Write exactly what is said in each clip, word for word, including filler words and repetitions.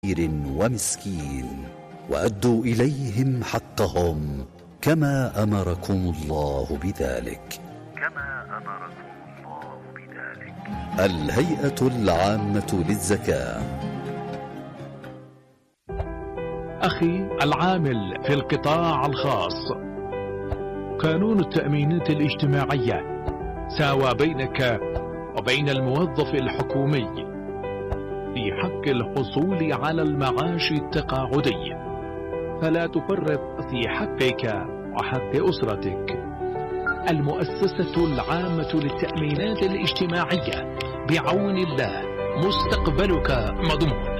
ومسكين وأدوا إليهم حقهم كما أمركم الله بذلك كما أمركم الله بذلك. الهيئة العامة للزكاة. أخي العامل في القطاع الخاص، قانون التأمينات الاجتماعية ساوى بينك وبين الموظف الحكومي في حق الحصول على المعاش التقاعدي، فلا تفرط في حقك وحق أسرتك. المؤسسة العامة للتأمينات الاجتماعية بعون الله مستقبلك مضمون.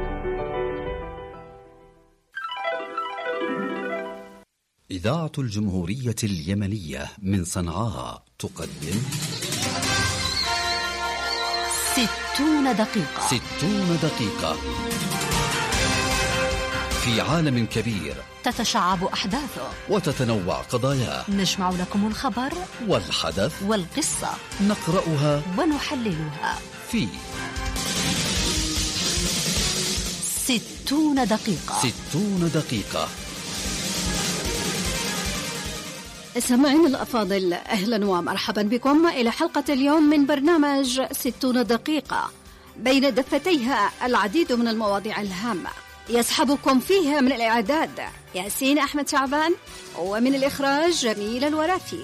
إذاعة الجمهورية اليمنية من صنعاء تقدم ستون دقيقة. ستون دقيقة في عالم كبير تتشعب أحداثه وتتنوع قضاياه. نجمع لكم الخبر والحدث والقصة، نقرأها ونحللها في ستون دقيقة. ستون دقيقة. سمعين الأفاضل، أهلا ومرحبا بكم إلى حلقة اليوم من برنامج ستون دقيقة، بين دفتيها العديد من المواضيع الهامة يصحبكم فيها من الإعداد ياسين أحمد شعبان، ومن الإخراج جميل الورافي.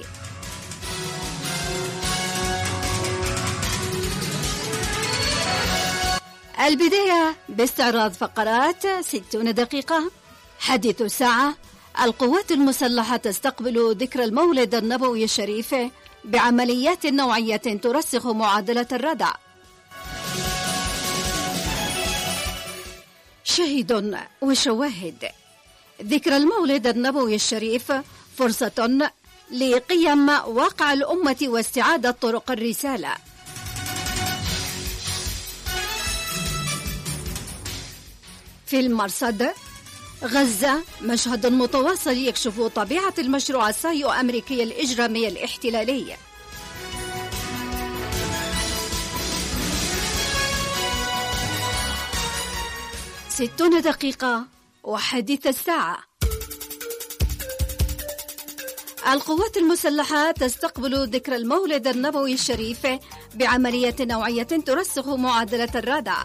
البداية باستعراض فقرات ستون دقيقة. حديث الساعة: القوات المسلحة تستقبل ذكرى المولد النبوي الشريف بعمليات نوعية ترسخ معادلة الردع. شهيد وشواهد: ذكرى المولد النبوي الشريف فرصة لقيم واقع الأمة واستعادة طرق الرسالة. في المرصد: غزة، مشهد متواصل يكشف طبيعة المشروع الصهيوني الأمريكي الإجرامي الاحتلالي. ستون دقيقة وحديث الساعة. القوات المسلحة تستقبل ذكرى المولد النبوي الشريف بعملية نوعية ترسخ معادلة الردع.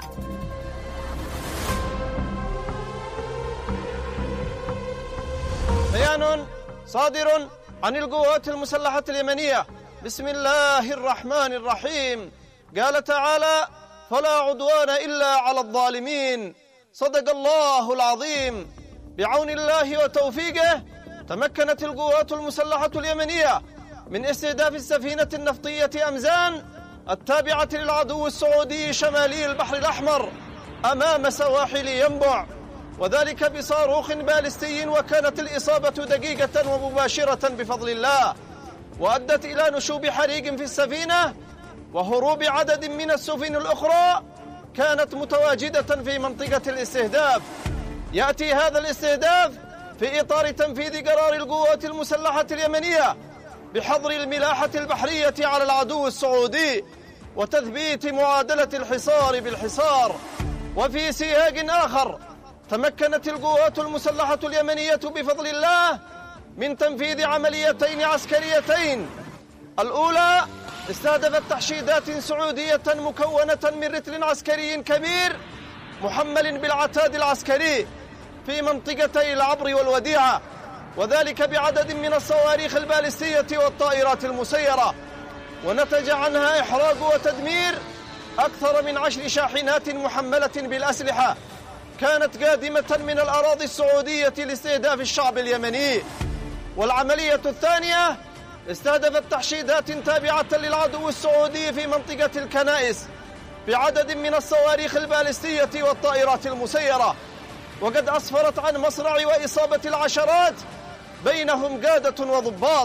بيان صادر عن القوات المسلحة اليمنية بسم الله الرحمن الرحيم. قال تعالى: فلا عدوان إلا على الظالمين. صدق الله العظيم. بعون الله وتوفيقه تمكنت القوات المسلحة اليمنية من استهداف السفينة النفطية أمزان التابعة للعدو السعودي شمالي البحر الأحمر أمام سواحل ينبع، وذلك بصاروخ باليستي، وكانت الإصابة دقيقة ومباشرة بفضل الله، وأدت إلى نشوب حريق في السفينة وهروب عدد من السفن الأخرى كانت متواجدة في منطقة الاستهداف. يأتي هذا الاستهداف في إطار تنفيذ قرار القوات المسلحة اليمنية بحظر الملاحة البحرية على العدو السعودي وتثبيت معادلة الحصار بالحصار. وفي سياق آخر، تمكنت القوات المسلحة اليمنية بفضل الله من تنفيذ عمليتين عسكريتين. الأولى استهدفت تحشيدات سعودية مكونة من رتل عسكري كبير محمل بالعتاد العسكري في منطقتي العبر والوديعة، وذلك بعدد من الصواريخ البالستية والطائرات المسيرة، ونتج عنها إحراق وتدمير أكثر من عشر شاحنات محملة بالأسلحة كانت قادمة من الأراضي السعودية لاستهداف الشعب اليمني. والعملية الثانية استهدفت تحشيدات تابعة للعدو السعودي في منطقة الكنائس بعدد من الصواريخ البالستية والطائرات المسيرة، وقد أسفرت عن مصرع وإصابة العشرات بينهم قادة وضباط،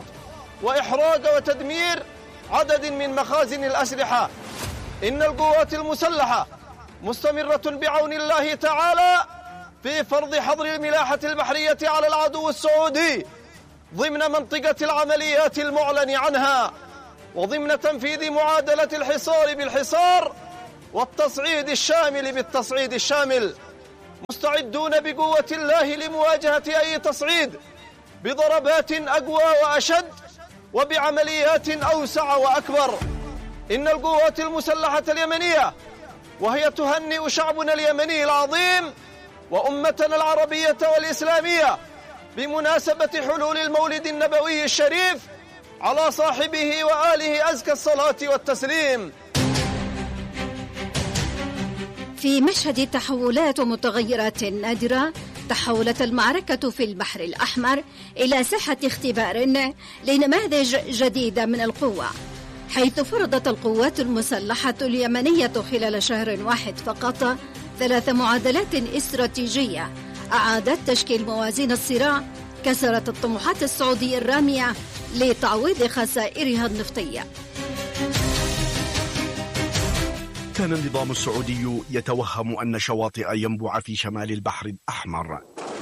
وإحراق وتدمير عدد من مخازن الأسلحة. إن القوات المسلحة مستمرة بعون الله تعالى في فرض حظر الملاحة البحرية على العدو السعودي ضمن منطقة العمليات المعلن عنها، وضمن تنفيذ معادلة الحصار بالحصار والتصعيد الشامل بالتصعيد الشامل. مستعدون بقوة الله لمواجهة أي تصعيد بضربات أقوى وأشد وبعمليات أوسع وأكبر. إن القوات المسلحة اليمنية وهي تهنئ شعبنا اليمني العظيم وأمتنا العربية والإسلامية بمناسبة حلول المولد النبوي الشريف على صاحبه وآله أزكى الصلاة والتسليم. في مشهد تحولات ومتغيرات نادرة، تحولت المعركة في البحر الأحمر إلى ساحة اختبار لنماذج جديدة من القوة، حيث فرضت القوات المسلحة اليمنية خلال شهر واحد فقط ثلاث معادلات استراتيجية أعادت تشكيل موازين الصراع، كسرت الطموحات السعودية الرامية لتعويض خسائرها النفطية. كان النظام السعودي يتوهم أن شواطئ ينبع في شمال البحر الأحمر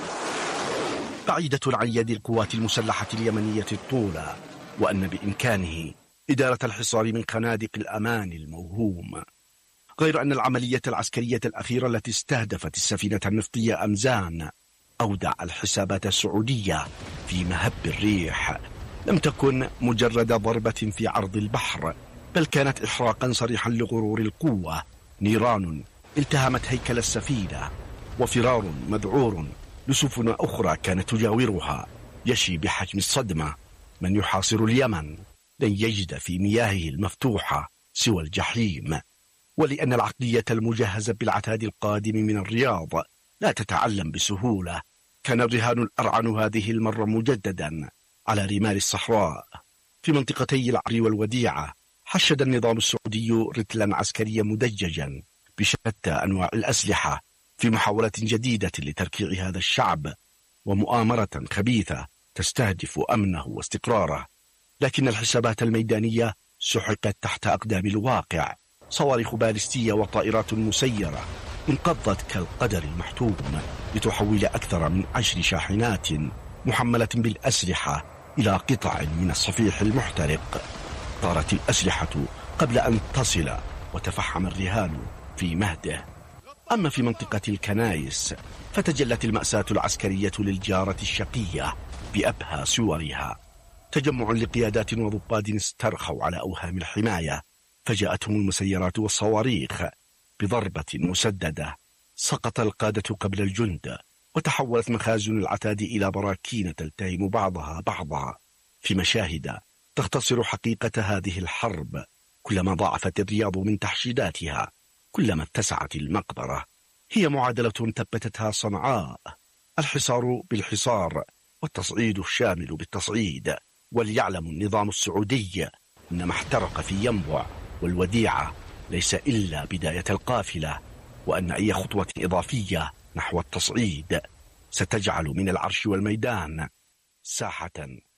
بعيدة عن يد القوات المسلحة اليمنية الطولى، وأن بإمكانه إدارة الحصار من خنادق الأمان الموهوم. غير أن العملية العسكرية الأخيرة التي استهدفت السفينة النفطية أمزان أودع الحسابات السعودية في مهب الريح لم تكن مجرد ضربة في عرض البحر، بل كانت إحراقا صريحا لغرور القوة، نيران التهمت هيكل السفينة، وفرار مذعور لسفن أخرى كانت تجاورها يشي بحجم الصدمة. من يحاصر اليمن لن يجد في مياهه المفتوحة سوى الجحيم، ولأن العقلية المجهزة بالعتاد القادم من الرياض لا تتعلم بسهولة، كان الرهان الأرعن هذه المرة مجددا على رمال الصحراء في منطقتي العري والوديعة. حشد النظام السعودي رتلا عسكريا مدججا بشتى أنواع الأسلحة في محاولة جديدة لتركيع هذا الشعب ومؤامرة خبيثة تستهدف أمنه واستقراره. لكن الحسابات الميدانية سحقت تحت أقدام الواقع. صواريخ باليستية وطائرات مسيرة انقضت كالقدر المحتوم لتحول أكثر من عشر شاحنات محملة بالأسلحة إلى قطع من الصفيح المحترق. طارت الأسلحة قبل أن تصل وتفحم الرهان في مهده. أما في منطقة الكنائس فتجلت المأساة العسكرية للجارة الشقية بأبهى صورها. تجمع لقيادات وضباط استرخوا على أوهام الحماية، فجاءتهم المسيرات والصواريخ بضربة مسددة، سقط القادة قبل الجند، وتحولت مخازن العتاد إلى براكين تلتهم بعضها بعضا في مشاهد تختصر حقيقة هذه الحرب. كلما ضاعفت الرياض من تحشيداتها كلما اتسعت المقبرة. هي معادلة ثبتتها صنعاء، الحصار بالحصار والتصعيد الشامل بالتصعيد. وليعلم النظام السعودي أن ما احترق في ينبع والوديعة ليس إلا بداية القافلة، وأن أي خطوة إضافية نحو التصعيد ستجعل من العرش والميدان ساحة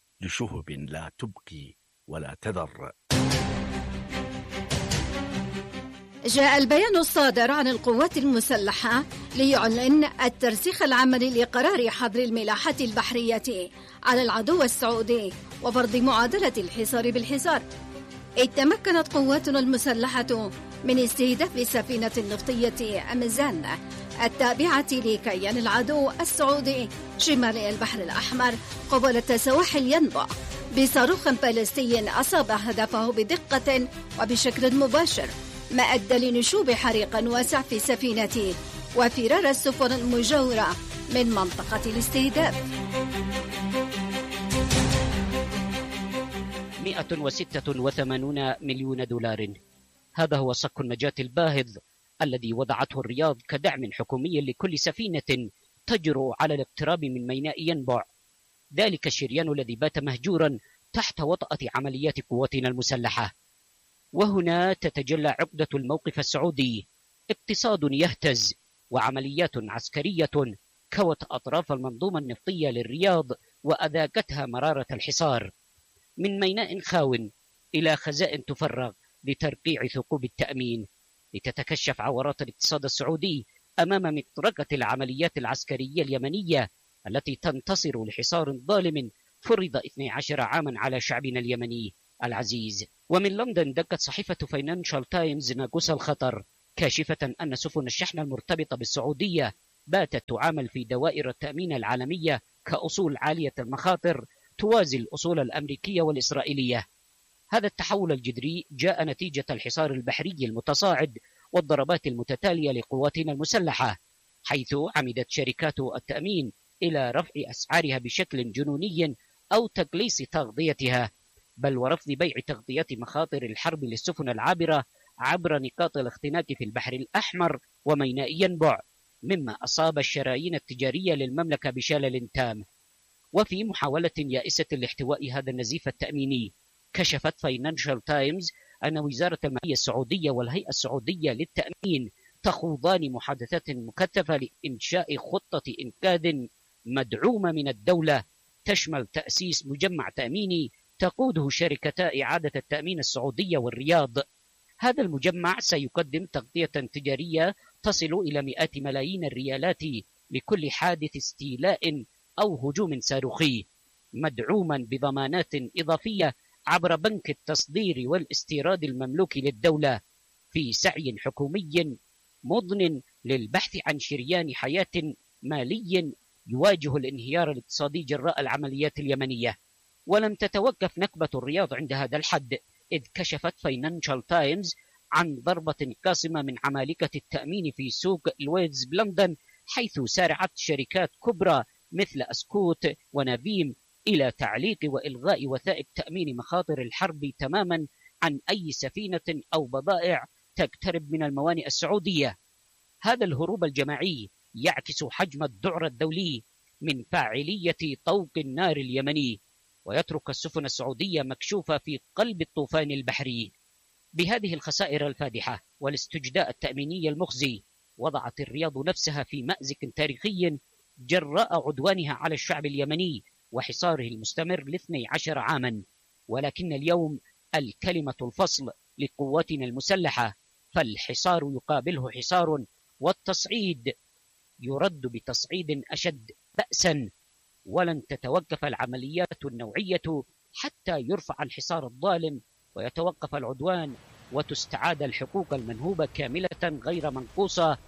لشهب لا تبقي ولا تذر. جاء البيان الصادر عن القوات المسلحة ليعلن الترسيخ العملي لقرار حظر الملاحة البحرية على العدو السعودي وفرض معادلة الحصار بالحصار. إذ تمكنت قواتنا المسلحة من استهداف سفينة نفطية أمازان التابعة لكيان العدو السعودي شمال البحر الأحمر قبالة سواحل ينبع بصاروخ باليستي أصاب هدفه بدقة وبشكل مباشر، ما أدى لنشوب حريق واسع في سفينته وفرار السفن المجاورة من منطقة الاستهداف. مئة وستة وثمانين مليون دولار، هذا هو صك النجاة الباهظ الذي وضعته الرياض كدعم حكومي لكل سفينة تجرؤ على الاقتراب من ميناء ينبع، ذلك الشريان الذي بات مهجورا تحت وطأة عمليات قواتنا المسلحة. وهنا تتجلى عقدة الموقف السعودي، اقتصاد يهتز وعمليات عسكرية كوت أطراف المنظومة النفطية للرياض وأذاقتها مرارة الحصار، من ميناء خاو إلى خزائن تفرغ لترقيع ثقوب التأمين، لتتكشف عورات الاقتصاد السعودي أمام مطرقة العمليات العسكرية اليمنية التي تنتصر لحصار ظالم فرض اثني عشر عاما على شعبنا اليمني العزيز. ومن لندن دقت صحيفة فاينانشال تايمز ناقوس الخطر كاشفة أن سفن الشحن المرتبطة بالسعودية باتت تعامل في دوائر التأمين العالمية كأصول عالية المخاطر توازي الأصول الأمريكية والإسرائيلية. هذا التحول الجذري جاء نتيجة الحصار البحري المتصاعد والضربات المتتالية لقواتنا المسلحة، حيث عمدت شركات التأمين إلى رفع أسعارها بشكل جنوني أو تقليص تغطيتها، بل ورفض بيع تغطية مخاطر الحرب للسفن العابرة عبر نقاط الاختناق في البحر الأحمر وميناء ينبع، مما أصاب الشرايين التجارية للمملكة بشلل تام. وفي محاولة يائسة لاحتواء هذا النزيف التأميني، كشفت فاينانشال تايمز أن وزارة المالية السعودية والهيئة السعودية للتأمين تخوضان محادثات مكثفة لإنشاء خطة إنقاذ مدعومة من الدولة تشمل تأسيس مجمع تأميني تقوده شركتا إعادة التأمين السعودية والرياض. هذا المجمع سيقدم تغطية تجارية تصل إلى مئات ملايين الريالات لكل حادث استيلاء أو هجوم صاروخي، مدعوما بضمانات إضافية عبر بنك التصدير والاستيراد المملوك للدولة، في سعي حكومي مضن للبحث عن شريان حياة مالي يواجه الانهيار الاقتصادي جراء العمليات اليمنية. ولم تتوقف نكبة الرياض عند هذا الحد، إذ كشفت فاينانشال تايمز عن ضربة قاسمة من عمالقة التأمين في سوق لويدز بلندن، حيث سارعت شركات كبرى مثل أسكوت ونافيم إلى تعليق وإلغاء وثائق تأمين مخاطر الحرب تماما عن أي سفينة أو بضائع تقترب من الموانئ السعودية. هذا الهروب الجماعي يعكس حجم الذعر الدولي من فاعلية طوق النار اليمني، ويترك السفن السعودية مكشوفة في قلب الطوفان البحري. بهذه الخسائر الفادحة والاستجداء التأميني المخزي، وضعت الرياض نفسها في مأزق تاريخي جراء عدوانها على الشعب اليمني وحصاره المستمر لاثني عشر عاما. ولكن اليوم الكلمة الفصل لقواتنا المسلحة، فالحصار يقابله حصار، والتصعيد يرد بتصعيد أشد بأسا. ولن تتوقف العمليات النوعية حتى يرفع الحصار الظالم ويتوقف العدوان وتستعاد الحقوق المنهوبة كاملة غير منقوصة،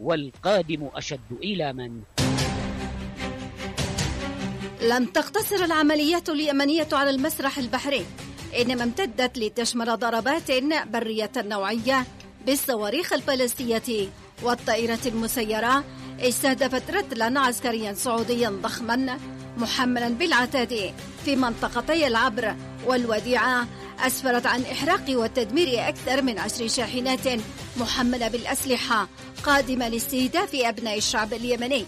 والقادم أشد إيلاما. لم تقتصر العمليات اليمنية على المسرح البحري، إنما امتدت لتشمل ضربات برية نوعية بالصواريخ البالستية والطائرة المسيرة، استهدفت رتلا عسكريا سعوديا ضخما محملا بالعتاد في منطقتي العبر والوديعة، أسفرت عن إحراق وتدمير أكثر من عشر شاحنات محملة بالأسلحة قادمة لاستهداف أبناء الشعب اليمني،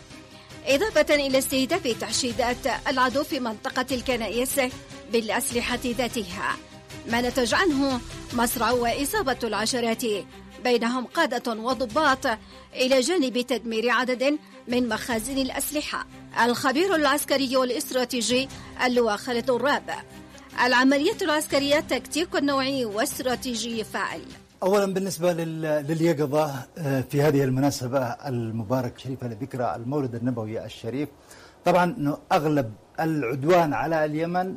إضافة إلى استهداف تحشيدات العدو في منطقة الكنائس بالأسلحة ذاتها، ما نتج عنه مصرع وإصابة العشرات بينهم قادة وضباط، إلى جانب تدمير عدد من مخازن الأسلحة. الخبير العسكري والاستراتيجي اللواء خالد الراب: العملية العسكرية تكتيك نوعي واستراتيجي فاعل. أولا بالنسبة لليقظة في هذه المناسبة المبارك شريفة لذكرى المولد النبوي الشريف، طبعا أغلب العدوان على اليمن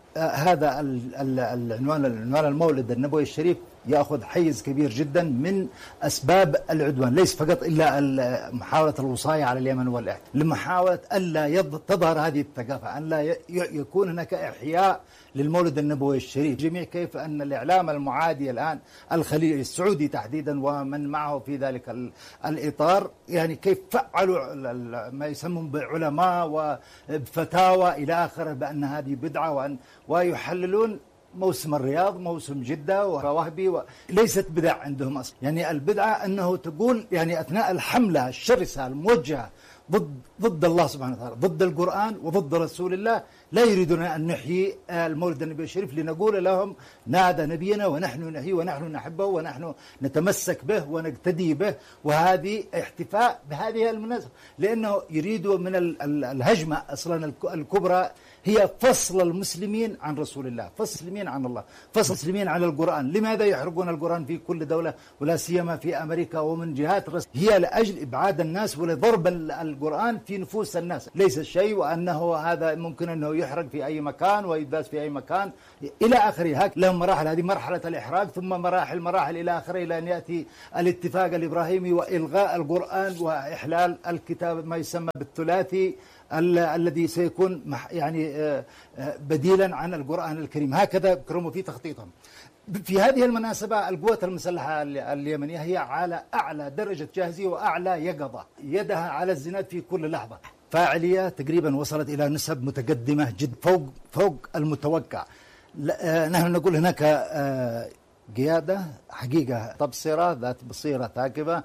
هذا العنوان العنوان المولد النبوي الشريف يأخذ حيز كبير جدا من أسباب العدوان، ليس فقط إلا محاولة الوصاية على اليمن والاحتلال، لمحاولة ألا تظهر هذه الثقافة، أن لا يكون هناك إحياء للمولد النبوي الشريف. جميع كيف أن الإعلام المعادي الآن الخليجي السعودي تحديدا ومن معه في ذلك الإطار، يعني كيف فعلوا ما يسمون بعلماء وفتاوى إلى آخره بأن هذه بدعة، وأن ويحللون موسم الرياض، موسم جدة ووهبي و... ليست بدع عندهم أصلا. يعني البدعة أنه تقول يعني أثناء الحملة الشرسة الموجهة ضد ضد الله سبحانه وتعالى، ضد القرآن وضد رسول الله، لا يريدون أن نحيي المولد النبوي الشريف لنقول لهم نادى نبينا ونحن نحيي ونحن نحبه ونحن نتمسك به ونقتدي به، وهذه احتفاء بهذه المناسبة، لأنه يريدوا من الهجمة أصلا الكبرى هي فصل المسلمين عن رسول الله، فصل المسلمين عن الله، فصل المسلمين عن القرآن. لماذا يحرقون القرآن في كل دولة ولا سيما في أمريكا ومن جهات رسل؟ هي لأجل إبعاد الناس ولضرب القرآن في نفوس الناس، ليس الشيء وأنه هذا ممكن أنه يحرق في أي مكان ويداس في أي مكان إلى آخره. هك لهم مراحل، هذه مرحلة الإحراق ثم مراحل مراحل إلى آخره، إلى أن يأتي الاتفاق الإبراهيمي وإلغاء القرآن وإحلال الكتاب ما يسمى بالثلاثي الذي سيكون يعني بديلا عن القرآن الكريم. هكذا كرموا في تخطيطهم. في هذه المناسبة القوات المسلحة اليمنية هي على أعلى درجة جاهزية وأعلى يقظة، يدها على الزناد في كل لحظة، فاعلية تقريبا وصلت إلى نسب متقدمة جدا فوق فوق المتوقع. نحن نقول هناك قيادة حقيقة تبصرة ذات بصيرة ثاقبة،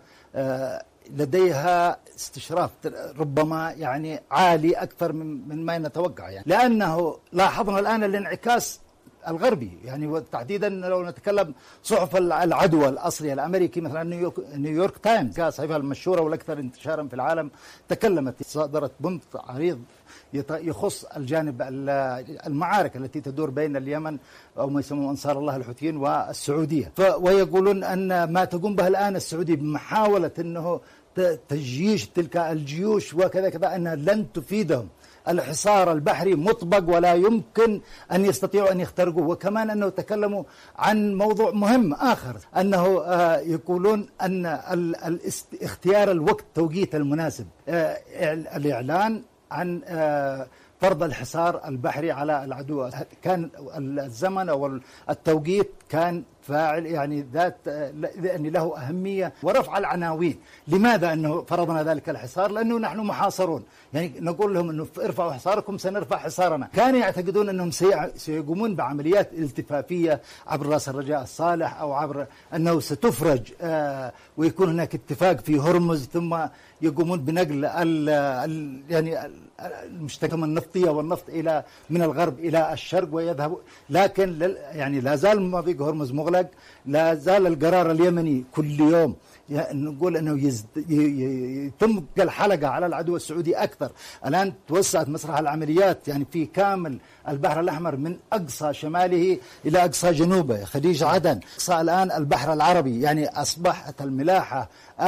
لديها استشراف ربما يعني عالي أكثر من من ما نتوقع، يعني لأنه لاحظنا الآن الانعكاس الغربي، يعني وتحديدا لو نتكلم صحف العدوى الأصلي الأمريكي مثلا نيويورك, نيويورك تايمز صحيفة المشهورة والأكثر انتشارا في العالم، تكلمت صدرت بنت عريض يخص الجانب المعارك التي تدور بين اليمن أو ما يسمون أنصار الله الحوثيين والسعودية، ويقولون أن ما تقوم به الآن السعودية بمحاولة أنه تجيش تلك الجيوش وكذا كذا أنها لن تفيدهم. الحصار البحري مطبق ولا يمكن أن يستطيعوا أن يخترقوه. وكمان أنه تكلموا عن موضوع مهم آخر، أنه يقولون أن اختيار الوقت توقيت المناسب، الإعلان عن فرض الحصار البحري على العدو، كان الزمن أو التوقيت كان فاعل يعني ذات لأن له أهمية ورفع العناوين. لماذا أنه فرضنا ذلك الحصار؟ لأنه نحن محاصرون، يعني نقول لهم أنه ارفعوا حصاركم سنرفع حصارنا. كانوا يعتقدون أنهم سيقومون بعمليات التفافية عبر رأس الرجاء الصالح أو عبر أنه ستفرج آه ويكون هناك اتفاق في هرمز، ثم يقومون بنقل ال ال يعني المشتقات النفطية والنفط إلى من الغرب إلى الشرق ويذهب. لكن يعني لا زال مضيق هرمز مغلق، لا زال القرار اليمني كل يوم يعني نقول أنه يزد يتم الحلقة على العدو السعودي أكثر. الآن توسعت مسرح العمليات يعني في كامل البحر الأحمر من أقصى شماله إلى أقصى جنوبه، خليج عدن، أقصى الآن البحر العربي، يعني أصبحت الملاحة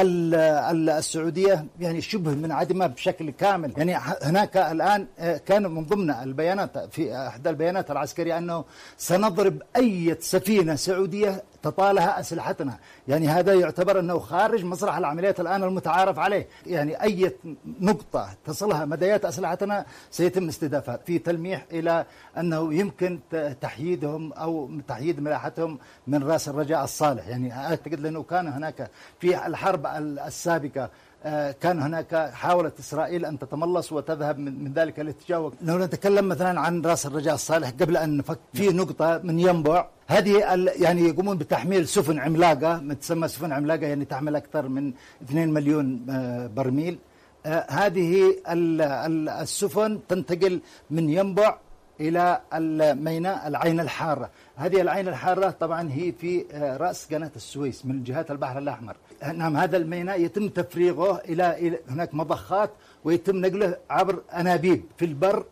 السعودية يعني شبه منعدمة بشكل كامل. يعني هناك الآن كان من ضمن البيانات في أحد البيانات العسكرية أنه سنضرب أي سفينة سعودية تطالها أسلحتنا، يعني هذا يعتبر أنه خارج مسرح العمليات الآن المتعارف عليه، يعني أي نقطة تصلها مدايات أسلحتنا سيتم استهدافها، في تلميح إلى أنه يمكن تحييدهم أو تحييد ملاحتهم من رأس الرجاء الصالح. يعني أعتقد لأنه كان هناك في الحرب السابقة كان هناك حاولت إسرائيل أن تتملص وتذهب من ذلك الاتجاه. لو نتكلم مثلا عن رأس الرجاء الصالح قبل أن نفك في نقطة من ينبع، هذه يعني يقومون بتحميل سفن عملاقة متسمى سفن عملاقة، يعني تحمل أكثر من اثنين مليون برميل. هذه السفن تنتقل من ينبع إلى الميناء العين الحارة. هذه العين الحارة طبعا هي في رأس قناة السويس من جهات البحر الأحمر. نعم، هذا الميناء يتم تفريغه إلى هناك مضخات ويتم نقله عبر أنابيب في البر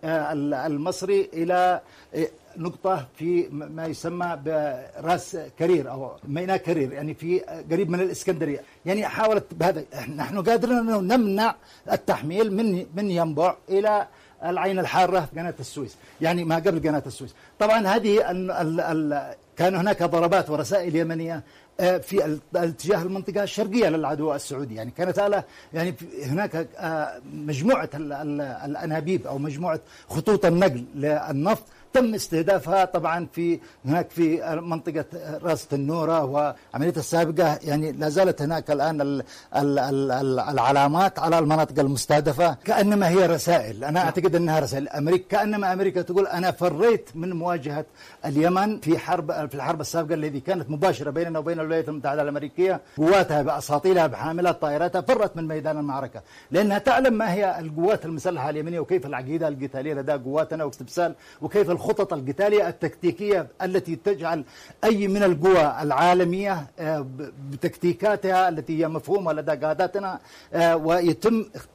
المصري إلى نقطة في ما يسمى براس كرير أو ميناء كرير، يعني في قريب من الإسكندرية. يعني حاولت بهذا، نحن قادرين أنه نمنع التحميل من من ينبع إلى العين الحارة في قناة السويس، يعني ما قبل قناة السويس. طبعا هذه ال ال ال كان هناك ضربات ورسائل يمنية في الاتجاه المنطقة الشرقية للعدو السعودي، يعني كانت على يعني هناك مجموعة الأنابيب أو مجموعة خطوط النقل للنفط تم استهدافها طبعا في هناك في منطقة راس النورة وعملية السابقة. يعني لا زالت هناك الآن ال ال ال العلامات على المناطق المستهدفة كأنما هي رسائل، أنا أعتقد أنها رسائل أمريكا، كأنما أمريكا تقول أنا فريت من مواجهة اليمن في حرب في الحرب السابقة التي كانت مباشرة بيننا وبين الولايات المتحدة الأمريكية، قواتها بأساطيلها بحاملات طائراتها فرت من ميدان المعركة، لأنها تعلم ما هي القوات المسلحة اليمنية وكيف العقيدة القتالية لدى قواتنا واستبسال وكيف الخطط القتالية التكتيكية التي تجعل أي من القوى العالمية بتكتيكاتها التي هي مفهومة لدى قاداتنا ويتم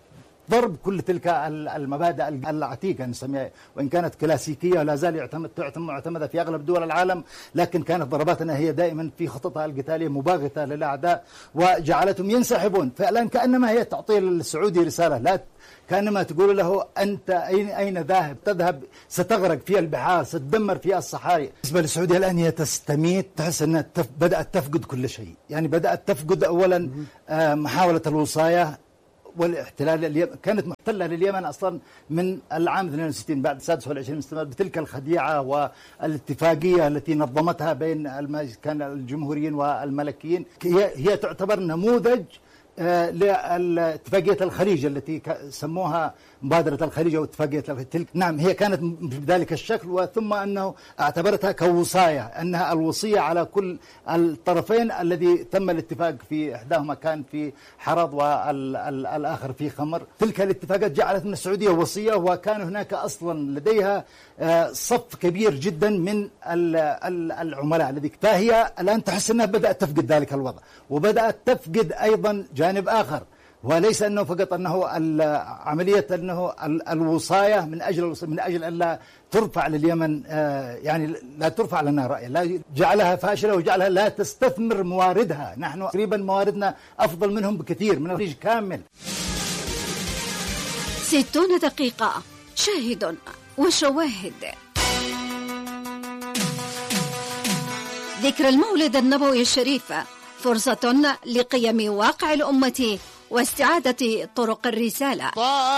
ضرب كل تلك المبادئ العتيقة نسميها، وإن كانت كلاسيكية لا زال يعتمد معتمدة في أغلب دول العالم، لكن كانت ضرباتنا هي دائما في خططها القتالية مباغتة للأعداء وجعلتهم ينسحبون. فالآن كأنما هي تعطي للسعودي رسالة، لا كأنما تقول له أنت أين أين ذاهب؟ تذهب ستغرق في البحار، ستدمر في الصحاري. بالنسبة للسعودية الآن هي تستميت، تحس أنها تف... بدأت تفقد كل شيء. يعني بدأت تفقد أولا آه محاولة الوصاية والاحتلال. اليمن كانت محتلة لليمن أصلا من العام اثنين وستين بعد السادس والعشرين مستمر بتلك الخديعة والاتفاقية التي نظمتها بين الم... كان الجمهوريين والملكيين. هي, هي تعتبر نموذج لاتفاقية الخليج التي سموها مبادرة الخليج أو اتفاقية الخليج. نعم هي كانت بذلك الشكل، وثم أنه اعتبرتها كوصاية، أنها الوصية على كل الطرفين الذي تم الاتفاق في إحداهما كان في حرض والآخر في خمر. تلك الاتفاقات جعلت من السعودية وصية، وكان هناك أصلا لديها صف كبير جدا من العملاء الذي فهي الآن تحس أنها بدأت تفقد ذلك الوضع، وبدأت تفقد أيضا جانب آخر، وليس أنه فقط أنه عملية أنه الوصاية من أجل من أجل أن لا ترفع لليمن يعني لا ترفع لنا رأي، لا جعلها فاشلة وجعلها لا تستثمر مواردها. نحن تقريبا مواردنا أفضل منهم بكثير من الخليج كامل. ستون دقيقة شاهد وشواهد. ذكرى المولد النبوي الشريف فرصة لقيم واقع الأمة واستعادة طرق الرسالة.